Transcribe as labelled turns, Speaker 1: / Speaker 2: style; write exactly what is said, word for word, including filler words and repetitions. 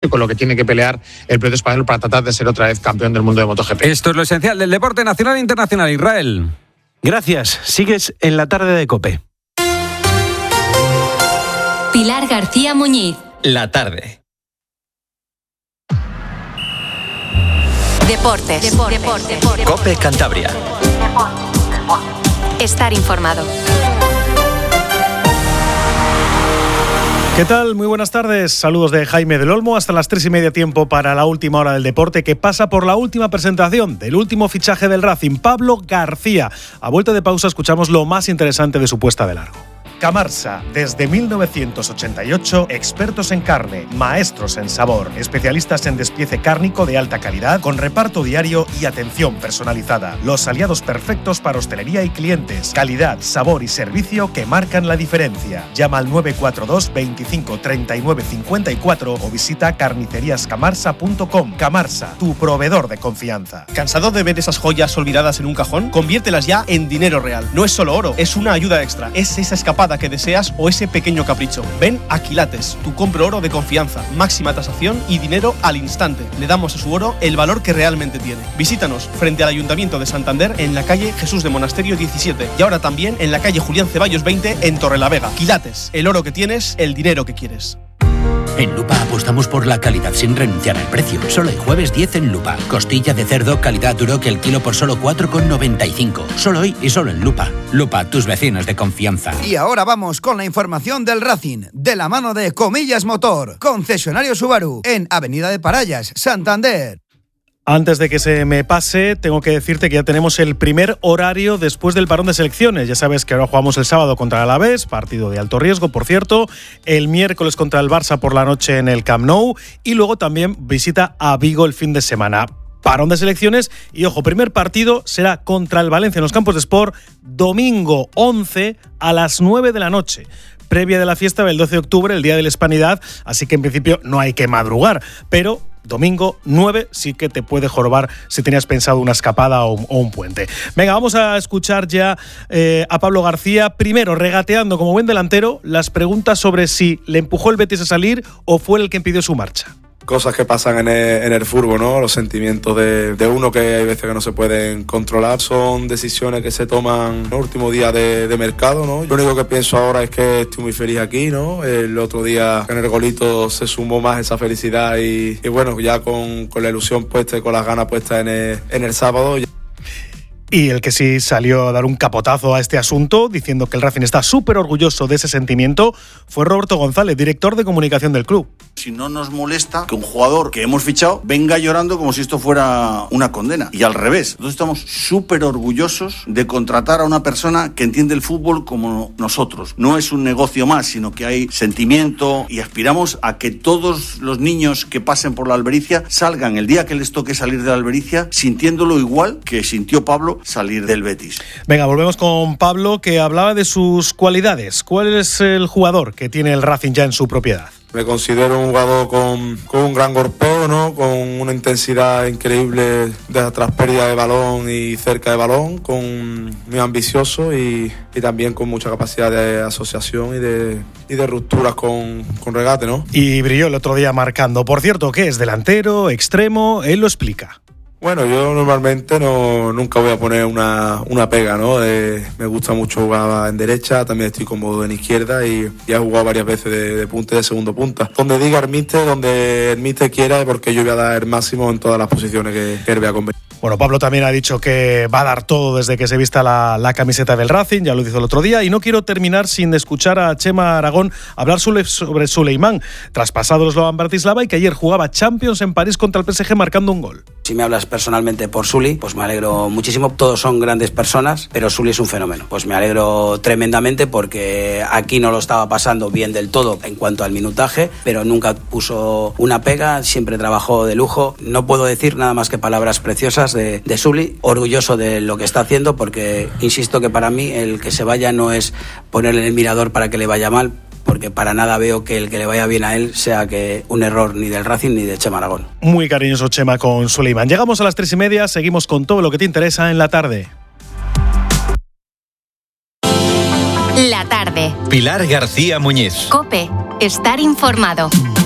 Speaker 1: con lo que tiene que pelear el piloto español para tratar de ser otra vez campeón del mundo de MotoGP.
Speaker 2: Esto es lo esencial del deporte nacional e internacional. Israel.
Speaker 3: Gracias. Sigues en la tarde de COPE.
Speaker 4: Pilar García Muñiz.
Speaker 5: La tarde.
Speaker 4: Deportes. Deportes. Deportes. Deportes.
Speaker 5: COPE Cantabria.
Speaker 4: Estar informado.
Speaker 6: ¿Qué tal? Muy buenas tardes. Saludos de Jaime del Olmo. Hasta las tres y media, tiempo para la última hora del deporte, que pasa por la última presentación del último fichaje del Racing, Pablo García. A vuelta de pausa escuchamos lo más interesante de su puesta de largo. Camarsa, desde mil novecientos ochenta y ocho, expertos en carne, maestros en sabor, especialistas en despiece cárnico de alta calidad, con reparto diario y atención personalizada. Los aliados perfectos para hostelería y clientes. Calidad, sabor y servicio que marcan la diferencia. Llama al nueve cuatro dos, veinticinco, treinta y nueve cincuenta y cuatro o visita carnicerías camarsa punto com. Camarsa, tu proveedor de confianza.
Speaker 7: ¿Cansado de ver esas joyas olvidadas en un cajón? Conviértelas ya en dinero real. No es solo oro, es una ayuda extra. Es esa escapada que deseas o ese pequeño capricho. Ven a Quilates, tu compro oro de confianza, máxima tasación y dinero al instante. Le damos a su oro el valor que realmente tiene. Visítanos frente al Ayuntamiento de Santander en la calle Jesús de Monasterio diecisiete y ahora también en la calle Julián Ceballos veinte en Torrelavega. Quilates, el oro que tienes, el dinero que quieres.
Speaker 8: En Lupa apostamos por la calidad sin renunciar al precio. Solo el jueves diez en Lupa. Costilla de cerdo calidad duro que el kilo por solo cuatro con noventa y cinco. Solo hoy y solo en Lupa. Lupa, tus vecinos de confianza.
Speaker 9: Y ahora vamos con la información del Racing, de la mano de Comillas Motor, concesionario Subaru, en Avenida de Parallas, Santander.
Speaker 6: Antes de que se me pase, tengo que decirte que ya tenemos el primer horario después del parón de selecciones. Ya sabes que ahora jugamos el sábado contra el Alavés, partido de alto riesgo, por cierto. El miércoles contra el Barça por la noche en el Camp Nou. Y luego también visita a Vigo el fin de semana. Parón de selecciones y, ojo, primer partido será contra el Valencia en los Campos de Sport, domingo once a las nueve de la noche. Previa de la fiesta del doce de octubre, el Día de la Hispanidad, así que en principio no hay que madrugar, pero domingo nueve sí que te puede jorobar si tenías pensado una escapada o, o un puente. Venga, vamos a escuchar ya eh, a Pablo García, primero regateando como buen delantero las preguntas sobre si le empujó el Betis a salir o fue el que impidió su marcha.
Speaker 10: Cosas que pasan en el, en el fútbol, ¿no? Los sentimientos de, de uno que hay veces que no se pueden controlar. Son decisiones que se toman en el último día de, de mercado, ¿no? Lo único que pienso ahora es que estoy muy feliz aquí, ¿no? El otro día en el golito se sumó más esa felicidad y, y bueno, ya con, con la ilusión puesta y con las ganas puestas en el, en el sábado.
Speaker 6: Y el que sí salió a dar un capotazo a este asunto, diciendo que el Racing está súper orgulloso de ese sentimiento, fue Roberto González, director de comunicación del club.
Speaker 11: Si no nos molesta que un jugador que hemos fichado venga llorando como si esto fuera una condena. Y al revés. Nosotros estamos súper orgullosos de contratar a una persona que entiende el fútbol como nosotros. No es un negocio más, sino que hay sentimiento y aspiramos a que todos los niños que pasen por la Albericia salgan el día que les toque salir de la Albericia sintiéndolo igual que sintió Pablo salir del Betis.
Speaker 6: Venga, volvemos con Pablo, que hablaba de sus cualidades. ¿Cuál es el jugador que tiene el Racing ya en su propiedad?
Speaker 10: Me considero un jugador con, con un gran golpeo, ¿no? Con una intensidad increíble de tras pérdida de balón y cerca de balón, con muy ambicioso y, y también con mucha capacidad de asociación y de, y de rupturas con, con regate, ¿no?
Speaker 6: Y brilló el otro día marcando. Por cierto, ¿qué es? ¿Delantero? ¿Extremo? Él lo explica.
Speaker 10: Bueno, yo normalmente no nunca voy a poner una, una pega, ¿no? Eh, me gusta mucho jugar en derecha, también estoy cómodo en izquierda y ya he jugado varias veces de, de punta y de segundo punta. Donde diga el míster, donde el míster quiera, porque yo voy a dar el máximo en todas las posiciones que, que él vea convenir.
Speaker 6: Bueno, Pablo también ha dicho que va a dar todo desde que se vista la, la camiseta del Racing, ya lo hizo el otro día, y no quiero terminar sin escuchar a Chema Aragón hablar sobre, sobre Suleimán, traspasado los Slovan Bratislava y que ayer jugaba Champions en París contra el P S G marcando un gol.
Speaker 12: Si me hablas personalmente por Suli, pues me alegro muchísimo. Todos son grandes personas, pero Suli es un fenómeno. Pues me alegro tremendamente porque aquí no lo estaba pasando bien del todo en cuanto al minutaje, pero nunca puso una pega, siempre trabajó de lujo. No puedo decir nada más que palabras preciosas de, de Suli, orgulloso de lo que está haciendo porque, insisto que para mí el que se vaya no es ponerle en el mirador para que le vaya mal, porque para nada veo que el que le vaya bien a él sea que un error ni del Racing ni de Chema Aragón.
Speaker 6: Muy cariñoso Chema con Suleiman. Llegamos a las tres y media, seguimos con todo lo que te interesa en la tarde.
Speaker 4: La tarde.
Speaker 5: Pilar García Muñiz.
Speaker 4: COPE. Estar informado.